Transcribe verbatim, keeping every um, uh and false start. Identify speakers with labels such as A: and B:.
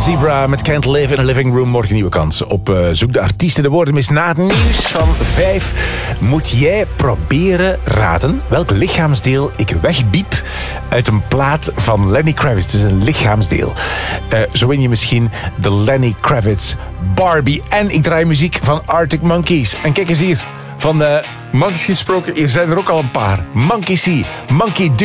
A: Zebra met Can't Live in a Living Room. Morgen nieuwe kans op uh, Zoek de Artiesten. De woorden mis na het nieuws van vijf. Moet jij proberen raden welk lichaamsdeel ik wegbiep uit een plaat van Lenny Kravitz. Het is een lichaamsdeel. Uh, zo win je misschien de Lenny Kravitz Barbie. En ik draai muziek van Arctic Monkeys. En kijk eens hier. Van uh, Monkeys gesproken, hier zijn er ook al een paar. Monkey See, Monkey Do.